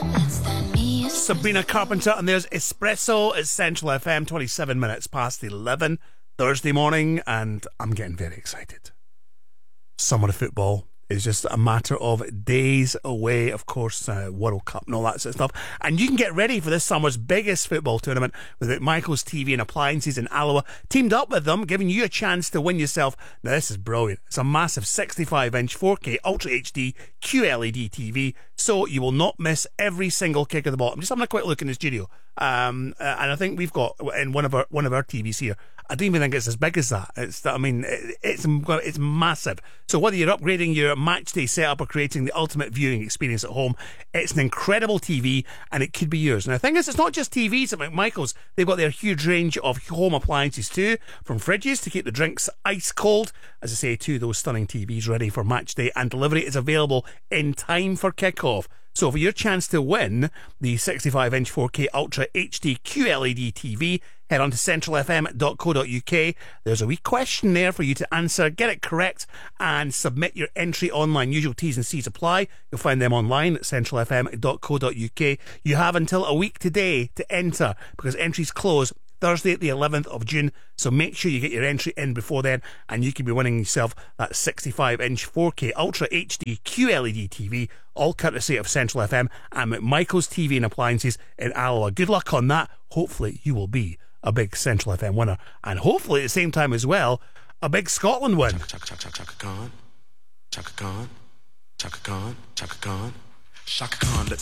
Sabrina Carpenter, and there's Espresso at Central FM, 27 minutes past 11, Thursday morning, and I'm getting very excited. Summer of football is just a matter of days away, of course, World Cup and all that sort of stuff. And you can get ready for this summer's biggest football tournament with Michael's TV and Appliances in Alloa. Teamed up with them, giving you a chance to win yourself. Now, this is brilliant. It's a massive 65-inch 4K Ultra HD QLED TV, so you will not miss every single kick of the ball. I'm just having a quick look in the studio. And I think we've got in one of our TVs here. I don't even think it's as big as that. It's massive. So whether you're upgrading your matchday setup or creating the ultimate viewing experience at home, it's an incredible TV and it could be yours. And the thing is, it's not just TVs at McMichael's. They've got their huge range of home appliances too, from fridges to keep the drinks ice cold, as I say, to those stunning TVs ready for matchday, and delivery is available in time for kickoff. So for your chance to win the 65-inch 4K Ultra HD QLED TV, head on to centralfm.co.uk. There's a wee question there for you to answer. Get it correct and submit your entry online. Usual T's and C's apply. You'll find them online at centralfm.co.uk. You have until a week today to enter, because entries close Thursday, the 11th of June, so make sure you get your entry in before then, and you can be winning yourself that 65-inch 4K Ultra HD QLED TV, all courtesy of Central FM and McMichael's TV and Appliances in Alloa. Good luck on that. Hopefully you will be a big Central FM winner, and hopefully at the same time as well, a big Scotland win. Chaka Khan, Chaka Khan, Chaka Khan, Chaka Khan, Chaka Khan, Chaka Khan, let